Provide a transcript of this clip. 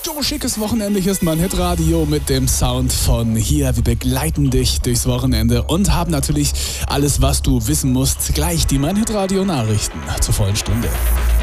Jo, schickes Wochenende. Hier ist mein Hitradio mit dem Sound von hier. Wir begleiten dich durchs Wochenende und haben natürlich alles, was du wissen musst. Gleich die Mein Hitradio Nachrichten zur vollen Stunde.